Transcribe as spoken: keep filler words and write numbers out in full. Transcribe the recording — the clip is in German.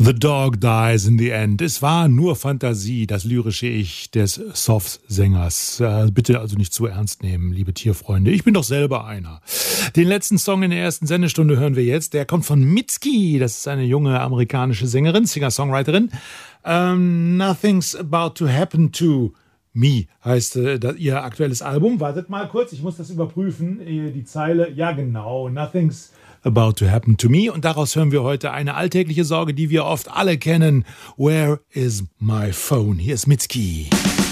The Dog Dies in the End. Es war nur Fantasie, das lyrische Ich des Soft-Sängers. Äh, bitte also nicht zu ernst nehmen, liebe Tierfreunde. Ich bin doch selber einer. Den letzten Song in der ersten Sendestunde hören wir jetzt. Der kommt von Mitski. Das ist eine junge amerikanische Sängerin, Singer-Songwriterin. Ähm, Nothing's About to Happen to Me heißt äh, das, ihr aktuelles Album. Wartet mal kurz, ich muss das überprüfen. Die Zeile, ja genau, Nothing's About to Happen to Me. Und daraus hören wir heute eine alltägliche Sorge, die wir oft alle kennen. Where is my phone? Hier ist Mitski.